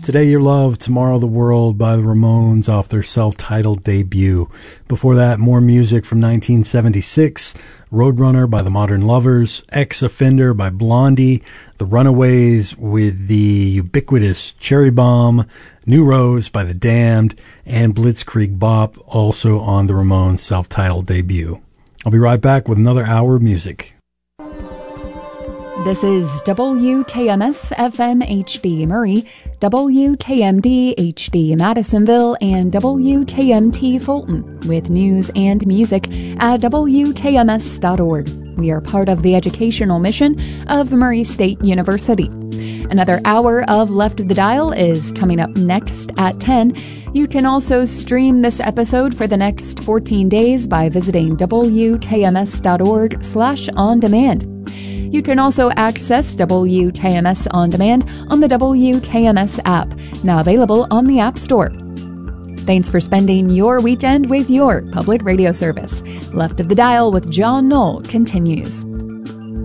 Today Your Love, Tomorrow the World by the Ramones off their self-titled debut. Before that, more music from 1976, Roadrunner by the Modern Lovers, Ex-Offender by Blondie, The Runaways with the ubiquitous Cherry Bomb, New Rose by the Damned, and Blitzkrieg Bop, also on the Ramones self-titled debut. I'll be right back with another hour of music. This is WKMS FM HD Murray, WKMD HD Madisonville, and WKMT Fulton with news and music at WKMS.org. We are part of the educational mission of Murray State University. Another hour of Left of the Dial is coming up next at 10. You can also stream this episode for the next 14 days by visiting WKMS.org/on-demand. You can also access WKMS On Demand on the WKMS app, now available on the App Store. Thanks for spending your weekend with your public radio service. Left of the Dial with John Knoll continues.